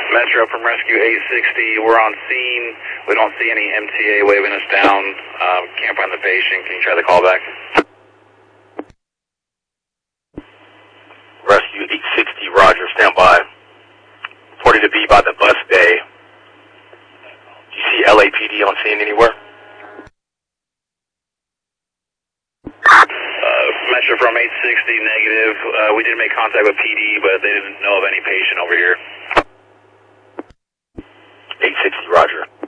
Metro from Rescue 860, we're on scene. We don't see any MTA waving us down. Can't find the patient. Can you try the callback? Rescue 860, roger, stand by. Reported to be by the bus bay. Do you see LAPD on scene anywhere? Metro from 860, negative. We did make contact with PD, but they didn't know of any patient over here. 860, roger.